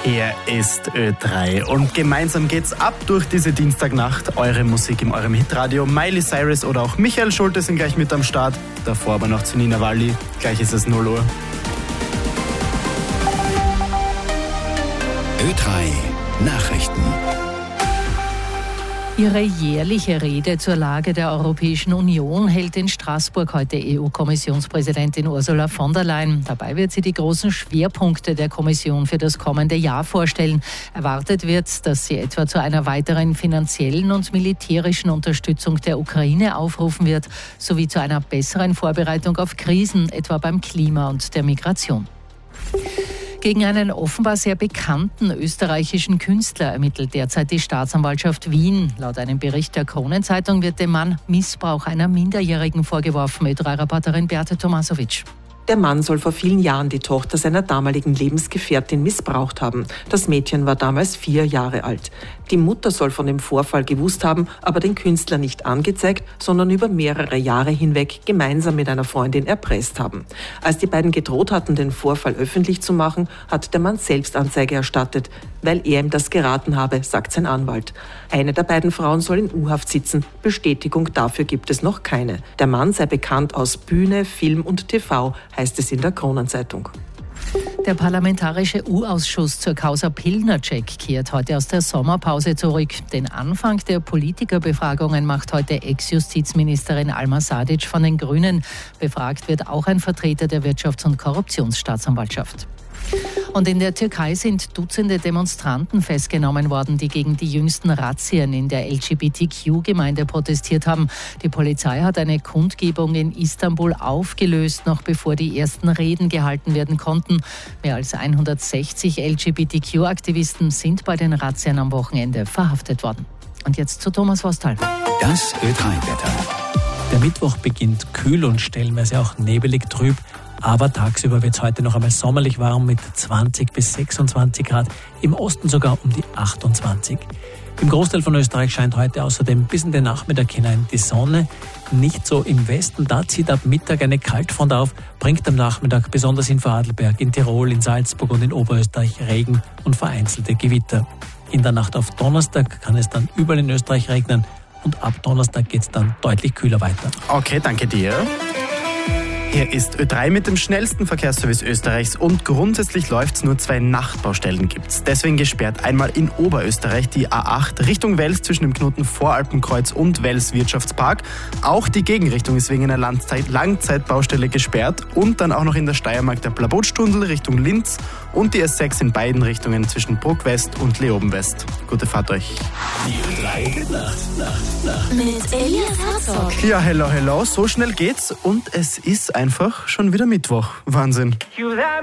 Hier ist Ö3 und gemeinsam geht's ab durch diese Dienstagnacht. Eure Musik in eurem Hitradio. Miley Cyrus oder auch Michael Schulte sind gleich mit am Start. Davor aber noch zu Nina Walli. Gleich ist es 0 Uhr. Ö3 Nachrichten. Ihre jährliche Rede zur Lage der Europäischen Union hält in Straßburg heute EU-Kommissionspräsidentin Ursula von der Leyen. Dabei wird sie die großen Schwerpunkte der Kommission für das kommende Jahr vorstellen. Erwartet wird, dass sie etwa zu einer weiteren finanziellen und militärischen Unterstützung der Ukraine aufrufen wird, sowie zu einer besseren Vorbereitung auf Krisen, etwa beim Klima und der Migration. Gegen einen offenbar sehr bekannten österreichischen Künstler ermittelt derzeit die Staatsanwaltschaft Wien. Laut einem Bericht der Kronenzeitung wird dem Mann Missbrauch einer Minderjährigen vorgeworfen. Ö3-Reporterin Beate Tomasovic. Der Mann soll vor vielen Jahren die Tochter seiner damaligen Lebensgefährtin missbraucht haben. Das Mädchen war damals 4 Jahre alt. Die Mutter soll von dem Vorfall gewusst haben, aber den Künstler nicht angezeigt, sondern über mehrere Jahre hinweg gemeinsam mit einer Freundin erpresst haben. Als die beiden gedroht hatten, den Vorfall öffentlich zu machen, hat der Mann selbst Anzeige erstattet, weil er ihm das geraten habe, sagt sein Anwalt. Eine der beiden Frauen soll in U-Haft sitzen. Bestätigung dafür gibt es noch keine. Der Mann sei bekannt aus Bühne, Film und TV, heißt es in der Kronenzeitung. Der Parlamentarische U-Ausschuss zur Causa Pilnacek kehrt heute aus der Sommerpause zurück. Den Anfang der Politikerbefragungen macht heute Ex-Justizministerin Alma Sadic von den Grünen. Befragt wird auch ein Vertreter der Wirtschafts- und Korruptionsstaatsanwaltschaft. Und in der Türkei sind Dutzende Demonstranten festgenommen worden, die gegen die jüngsten Razzien in der LGBTQ-Gemeinde protestiert haben. Die Polizei hat eine Kundgebung in Istanbul aufgelöst, noch bevor die ersten Reden gehalten werden konnten. Mehr als 160 LGBTQ-Aktivisten sind bei den Razzien am Wochenende verhaftet worden. Und jetzt zu Thomas Vostal. Das Ö3-Wetter. Der Mittwoch beginnt kühl und stellenweise auch nebelig trüb. Aber tagsüber wird es heute noch einmal sommerlich warm mit 20 bis 26 Grad, im Osten sogar um die 28. Im Großteil von Österreich scheint heute außerdem bis in den Nachmittag hinein die Sonne. Nicht so im Westen, da zieht ab Mittag eine Kaltfront auf, bringt am Nachmittag besonders in Vorarlberg, in Tirol, in Salzburg und in Oberösterreich Regen und vereinzelte Gewitter. In der Nacht auf Donnerstag kann es dann überall in Österreich regnen und ab Donnerstag geht es dann deutlich kühler weiter. Okay, danke dir. Hier ist Ö3 mit dem schnellsten Verkehrsservice Österreichs und grundsätzlich läuft's, nur 2 Nachtbaustellen gibt's. Deswegen gesperrt einmal in Oberösterreich die A8 Richtung Wels zwischen dem Knoten Voralpenkreuz und Wels Wirtschaftspark. Auch die Gegenrichtung ist wegen einer Langzeitbaustelle gesperrt und dann auch noch in der Steiermark der Plabotstundel Richtung Linz und die S6 in beiden Richtungen zwischen Bruck West und Leoben West. Gute Fahrt euch. Die Ö3 Nacht. Mit Elias Herzog. Ja, hello, so schnell geht's und es ist einfach schon wieder Mittwoch. Wahnsinn.